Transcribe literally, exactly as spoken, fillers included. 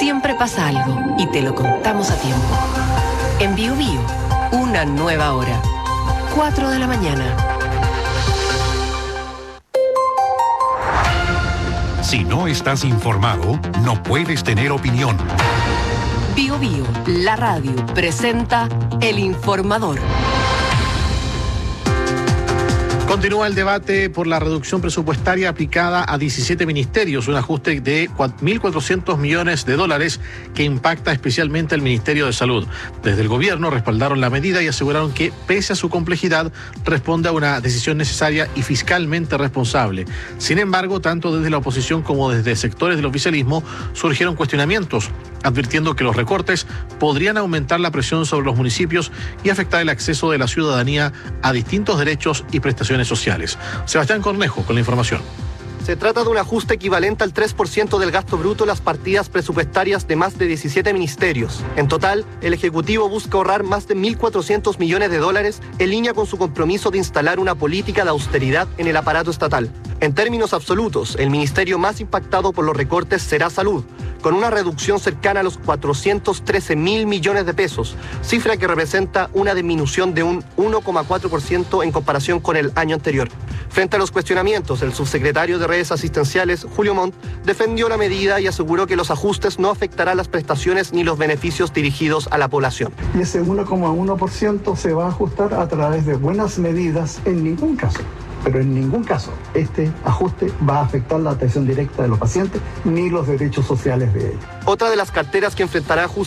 siempre pasa algo y te lo contamos a tiempo. En Bio Bio, una nueva hora. cuatro de la mañana. Si no estás informado, no puedes tener opinión. Bio Bio, la radio, presenta El Informador. Continúa el debate por la reducción presupuestaria aplicada a diecisiete ministerios, un ajuste de mil cuatrocientos millones de dólares que impacta especialmente al Ministerio de Salud. Desde el gobierno respaldaron la medida y aseguraron que, pese a su complejidad, responde a una decisión necesaria y fiscalmente responsable. Sin embargo, tanto desde la oposición como desde sectores del oficialismo surgieron cuestionamientos, advirtiendo que los recortes podrían aumentar la presión sobre los municipios y afectar el acceso de la ciudadanía a distintos derechos y prestaciones sociales. Sebastián Cornejo con la información. Se trata de un ajuste equivalente al tres por ciento del gasto bruto en las partidas presupuestarias de más de diecisiete ministerios. En total, el Ejecutivo busca ahorrar más de mil cuatrocientos millones de dólares en línea con su compromiso de instalar una política de austeridad en el aparato estatal. En términos absolutos, el ministerio más impactado por los recortes será Salud, con una reducción cercana a los cuatrocientos trece mil millones de pesos, cifra que representa una disminución de un uno coma cuatro por ciento en comparación con el año anterior. Frente a los cuestionamientos, el subsecretario de Redes Asistenciales, Julio Montt, defendió la medida y aseguró que los ajustes no afectarán las prestaciones ni los beneficios dirigidos a la población. Y ese uno coma uno por ciento se va a ajustar a través de buenas medidas en ningún caso. Pero en ningún caso este ajuste va a afectar la atención directa de los pacientes ni los derechos sociales de ellos. Otra de las carteras que enfrentará